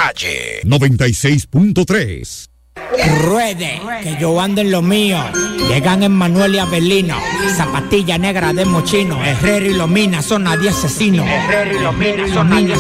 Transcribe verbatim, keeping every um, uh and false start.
calle. noventa y seis punto tres. Ruede, que yo ando en lo mío. Llegan Emmanuel y Abelino. Zapatilla negra de mochino. Herrero y Lomina son nadie asesinos. Herrero y Lomina son nadie